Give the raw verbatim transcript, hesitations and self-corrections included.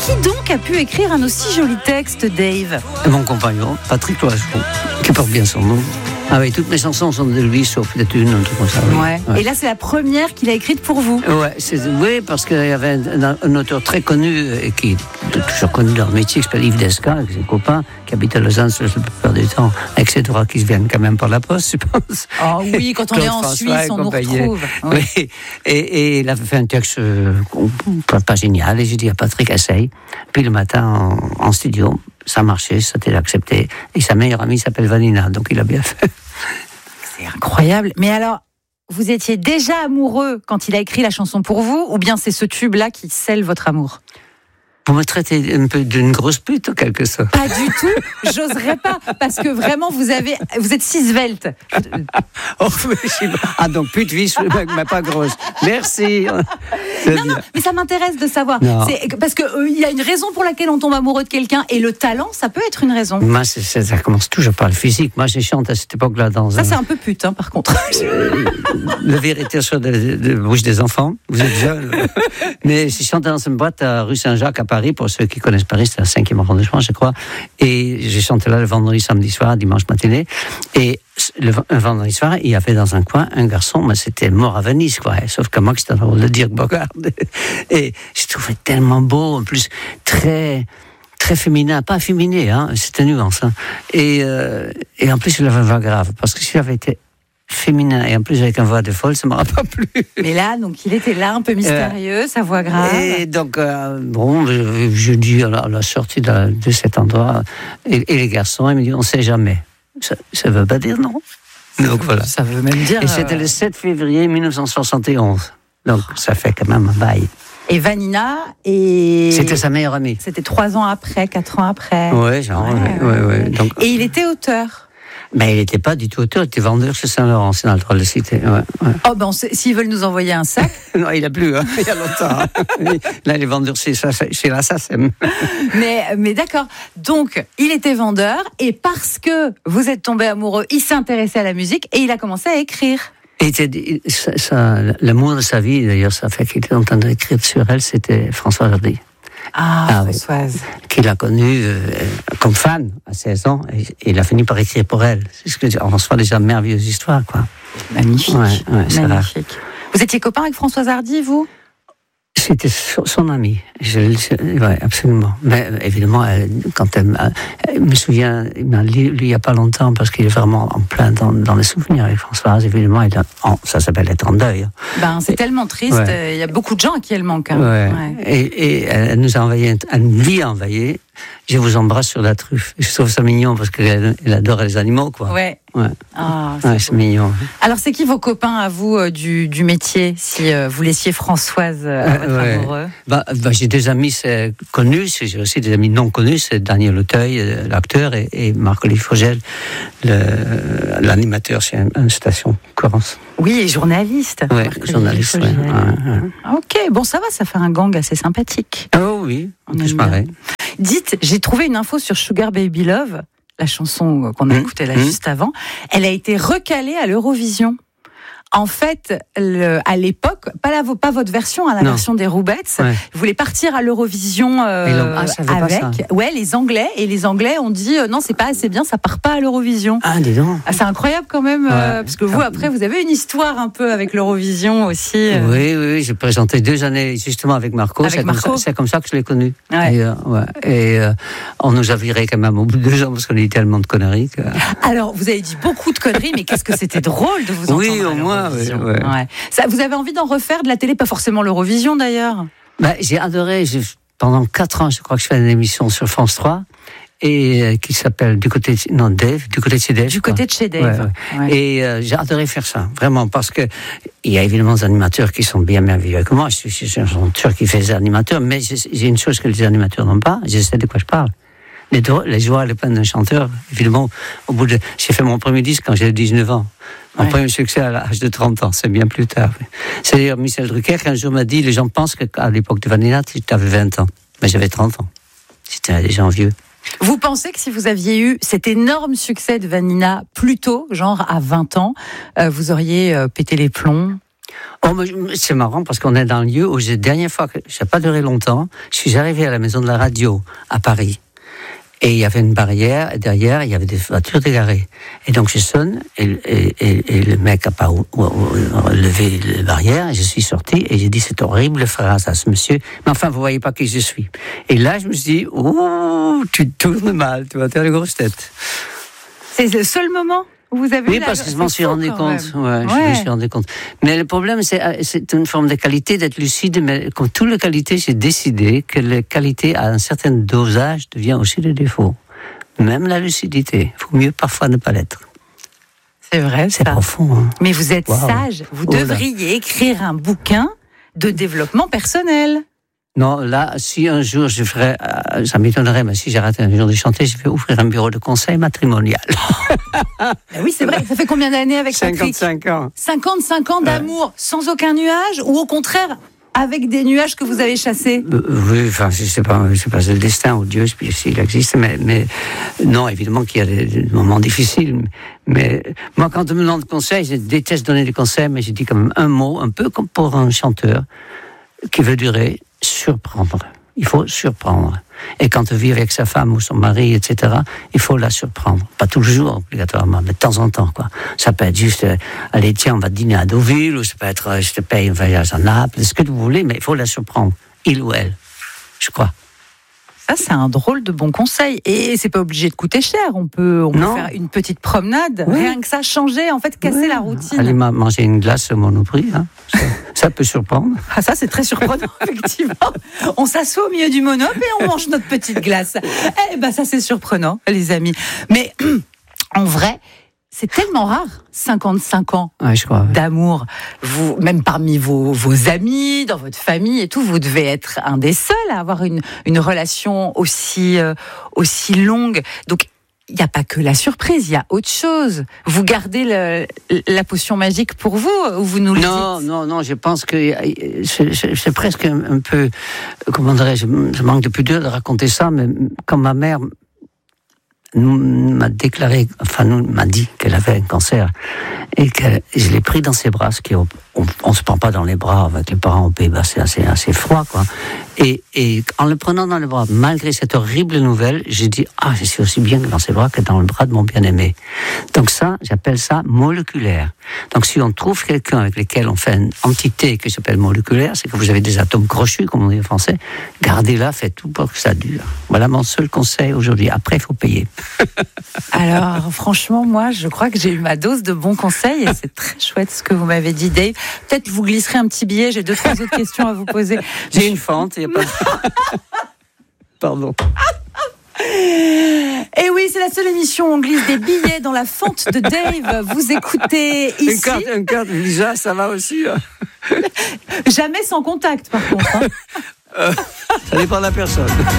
Qui donc a pu écrire un aussi joli texte, Dave ? Mon compagnon, Patrick Loiseau, qui porte bien son nom. Ah oui, toutes mes chansons sont de lui, sauf peut-être une, un truc comme ça. Oui. Ouais. Ouais. Et là, c'est la première qu'il a écrite pour vous. Ouais, c'est, oui, parce qu'il y avait un, un, un auteur très connu, et qui est toujours connu dans le métier, qui s'appelle Yves Desca, avec ses copains, qui habite à Lausanne la plupart du temps, et cetera, qui se viennent quand même par la poste, je pense. Ah oh oui, quand on est en Suisse, on nous retrouve. Oui. Oui. Et, et il avait fait un texte euh, pas, pas génial, et j'ai dit à Patrick, essaye. Puis le matin, en, en studio, ça marchait, ça a été accepté. Et sa meilleure amie s'appelle Vanina, donc il a bien fait. C'est incroyable. Mais alors, vous étiez déjà amoureux quand il a écrit la chanson pour vous, ou bien c'est ce tube-là qui scelle votre amour ? Vous me traitez un peu d'une grosse pute, en quelque sorte. Pas du tout, j'oserais pas, parce que vraiment, vous avez, vous êtes si svelte. Oh, mais ah, donc pute, vie, mais pas grosse. Merci. Non, non, mais ça m'intéresse de savoir. C'est, parce qu'il euh, y a une raison pour laquelle on tombe amoureux de quelqu'un, et le talent, ça peut être une raison. Moi, c'est, c'est, ça commence toujours par le physique. Moi, je chante à cette époque-là dans ça, un... c'est un peu pute, hein, par contre. La vérité sur la bouche des enfants. Vous êtes jeune. Mais je chantais dans une boîte à rue Saint-Jacques, à Paris, pour ceux qui connaissent Paris, c'est la cinquième arrondissement, je crois. Et j'ai chanté là le vendredi, samedi soir, dimanche matinée. Et le, le vendredi soir, il y avait dans un coin un garçon, mais c'était mort à Venise, quoi. Sauf que moi, c'était le Dirk Bogarde. Et je trouvais tellement beau, en plus, très, très féminin, pas féminé, hein, c'était nuance. Hein. Et, euh, et en plus, il avait une voix grave, parce que s'il avait été féminin et en plus avec une voix de folle, ça ne m'aura pas plu. Mais là, donc il était là, un peu mystérieux, euh, sa voix grave. Et donc, euh, bon, je, je dis à la, à la sortie de, de cet endroit, et, et les garçons, ils me disent, on ne sait jamais. Ça ne veut pas dire non. Ça donc veut, voilà. Ça veut même dire. Et c'était euh... le sept février dix-neuf cent soixante et onze. Donc ça fait quand même un bail. Et Vanina, et... c'était sa meilleure amie. C'était trois ans après, quatre ans après. Ouais, genre, ouais, ouais, ouais, ouais. Donc... Et il était auteur. Mais il n'était pas du tout auteur, il était vendeur chez Saint-Laurent, c'est dans le droit de le citer. Ouais, ouais. Oh ben, sait, s'ils veulent nous envoyer un sac. Non, il n'a plus, hein, il y a longtemps. Hein. Là, il est vendeur chez, chez la S A C E M. Mais, mais d'accord, donc il était vendeur, et parce que vous êtes tombé amoureux, il s'intéressait à la musique, et il a commencé à écrire. Et ça, ça, l'amour de sa vie, d'ailleurs, ça fait qu'il était en train d'écrire sur elle, c'était Françoise Hardy. Ah, ah Françoise. Oui, qu'il a connue euh, comme fan à seize ans, et, et il a fini par écrire pour elle. C'est ce que on reçoit déjà de merveilleuses histoires, quoi. Magnifique. Ouais, ouais, magnifique. Vous étiez copain avec Françoise Hardy, vous ? C'était son, son amie, oui, ouais, absolument. Mais évidemment, elle, quand elle, elle me souvient, il m'a lu il n'y a pas longtemps, parce qu'il est vraiment en plein dans, dans les souvenirs avec Françoise, évidemment, il a, oh, ça s'appelle être en deuil. Ben, c'est et, tellement triste, ouais. Il y a beaucoup de gens à qui elle manque. Hein. Ouais. Ouais. Et, et elle nous a envoyé, elle lui a envoyé, je vous embrasse sur la truffe. Je trouve ça mignon, parce qu'elle elle adore les animaux, quoi. Ouais. Ouais. Ah, c'est, ouais, c'est mignon. Alors, c'est qui vos copains à vous euh, du, du métier, si euh, vous laissiez Françoise euh, à votre ouais. amoureux ? bah, bah, j'ai des amis c'est, connus, j'ai aussi des amis non connus, c'est Daniel Auteuil, euh, l'acteur, et, et Marc-Olivier Fogel, le, l'animateur chez une station Corrence. Oui, et journaliste. Oui, journaliste. Ouais, ouais, ouais. Ok, bon, ça va, ça fait un gang assez sympathique. Oh oui, en plus pareil. Dites, j'ai trouvé une info sur Sugar Baby Love, la chanson qu'on a mmh, écoutée là mmh. juste avant. Elle a été recalée à l'Eurovision. En fait, le, à l'époque, pas, la, pas votre version, hein, la non. version des Roubettes, ouais. Vous voulez partir à l'Eurovision euh, ah, avec. Ouais, les Anglais et les Anglais ont dit euh, non, c'est pas assez bien, ça part pas à l'Eurovision. Ah, dis donc. Ah, c'est incroyable quand même, ouais. euh, parce que vous après, vous avez une histoire un peu avec l'Eurovision aussi. Euh... Oui, oui, oui, j'ai présenté deux années justement avec Marco. Avec c'est, Marco. Comme ça, c'est comme ça que je l'ai connu. Ouais. Et, euh, ouais. et euh, on nous a virés quand même au bout de deux ans parce qu'on a dit tellement de conneries. Que... Alors, vous avez dit beaucoup de conneries, mais qu'est-ce que c'était drôle de vous entendre. Oui, au moins. Oui, ouais. Ouais. Ça, vous avez envie d'en refaire de la télé, pas forcément l'Eurovision d'ailleurs. Bah, j'ai adoré, j'ai, pendant quatre ans, je crois que je fais une émission sur France trois, et euh, qui s'appelle du côté de, non Dave, du côté de chez Dave. Du côté de chez Dave. Ouais, ouais. Ouais. Et euh, j'ai adoré faire ça, vraiment, parce que il y a évidemment des animateurs qui sont bien merveilleux que moi. Je suis, je suis un chanteur qui fait des animateurs, mais j'ai, j'ai une chose que les animateurs n'ont pas. Je sais de quoi je parle. Les, les joies, les peines d'un chanteur, évidemment, au bout de, j'ai fait mon premier disque quand j'avais dix-neuf ans. Mon ouais. premier succès à l'âge de trente ans, c'est bien plus tard. C'est d'ailleurs Michel Drucker qui un jour m'a dit, les gens pensent qu'à l'époque de Vanina, tu avais vingt ans. Mais j'avais trente ans. C'était des gens vieux. Vous pensez que si vous aviez eu cet énorme succès de Vanina plus tôt, genre à vingt ans, euh, vous auriez euh, pété les plombs ? Oh, c'est marrant parce qu'on est dans un lieu où, la dernière fois, que ça n'a pas duré longtemps, je suis arrivé à la maison de la radio à Paris. Et il y avait une barrière, et derrière, il y avait des voitures dégarées. Et donc, je sonne, et, et, et, et le mec n'a pas levé la barrière, et je suis sorti, et j'ai dit, c'est horrible, phrase à ce monsieur. Mais enfin, vous voyez pas qui je suis. Et là, je me suis dit, oh, tu tournes mal, tu vas faire les grosses têtes. C'est le seul moment où vous avez Oui, la... parce que je m'en suis rendu compte. Ouais, ouais. Je me suis rendu compte. Mais le problème, c'est, c'est une forme de qualité d'être lucide, mais comme toute la qualité, j'ai décidé que la qualité à un certain dosage devient aussi le défaut. Même la lucidité. Il faut mieux parfois ne pas l'être. C'est vrai, c'est ça. profond. Hein. Mais vous êtes wow. sage. Vous oh devriez écrire un bouquin de développement personnel. Non, là, si un jour je ferais, euh, ça m'étonnerait, mais si j'arrête un jour de chanter, je vais ouvrir un bureau de conseil matrimonial. Ben oui, c'est vrai. Ça fait combien d'années avec Patrick ? cinquante-cinq ans. cinquante-cinq ans d'amour, ouais. Sans aucun nuage, ou au contraire, avec des nuages que vous avez chassés ? euh, Oui, enfin, je sais pas, je sais pas, c'est le destin ou Dieu, s'il existe, mais, mais non, évidemment qu'il y a des, des moments difficiles. Mais moi, quand on me demande conseil, je déteste donner des conseils, mais je dis quand même un mot, un peu comme pour un chanteur, qui veut durer. Surprendre. Il faut surprendre. Et quand on vit avec sa femme ou son mari, et cetera, il faut la surprendre. Pas toujours, obligatoirement, mais de temps en temps, quoi. Ça peut être juste, euh, allez, tiens, on va dîner à Deauville, ou ça peut être, euh, je te paye un voyage à Naples, ce que vous voulez, mais il faut la surprendre. Il ou elle. Je crois. Ça, c'est un drôle de bon conseil. Et c'est pas obligé de coûter cher. On peut, on peut faire une petite promenade. Oui. Rien que ça, changer, en fait, casser oui. la routine. Aller manger une glace au Monoprix, hein. ça, ça peut surprendre. Ah, ça, c'est très surprenant, effectivement. On s'assoit au milieu du Monop et on mange notre petite glace. Eh ben, ça, c'est surprenant, les amis. Mais, en vrai, c'est tellement rare, cinquante-cinq ans ouais, je crois, ouais. d'amour. Vous, même parmi vos, vos amis, dans votre famille et tout, vous devez être un des seuls à avoir une, une relation aussi, euh, aussi longue. Donc, il n'y a pas que la surprise, il y a autre chose. Vous gardez le, la potion magique pour vous, ou vous nous le non, dites ? Non, non, je pense que c'est, c'est, c'est presque un, un peu, comment dirais-je, je manque de pudeur de raconter ça, mais quand ma mère m'a déclaré, enfin nous m'a dit qu'elle avait un cancer et que je l'ai pris dans ses bras, ce qui on, on se prend pas dans les bras avec les parents au Pays-Bas, c'est assez assez froid quoi. Et, et en le prenant dans les bras, malgré cette horrible nouvelle, j'ai dit ah je suis aussi bien dans ses bras que dans le bras de mon bien-aimé. Donc ça, j'appelle ça moléculaire. Donc si on trouve quelqu'un avec lequel on fait une entité qui s'appelle moléculaire, c'est que vous avez des atomes crochus, comme on dit en français. Gardez-la, faites tout pour que ça dure. Voilà mon seul conseil aujourd'hui. Après, il faut payer. Alors, franchement, moi, je crois que j'ai eu ma dose de bons conseils et c'est très chouette ce que vous m'avez dit, Dave. Peut-être vous glisserez un petit billet, j'ai deux, trois autres questions à vous poser. J'ai une fente, il n'y a pas de... Pardon. Et oui, c'est la seule émission où on glisse des billets dans la fente de Dave. Vous écoutez ici. Une carte, une carte Visa, ça va aussi. Hein. Jamais sans contact, par contre. Hein. Euh, ça dépend de la personne.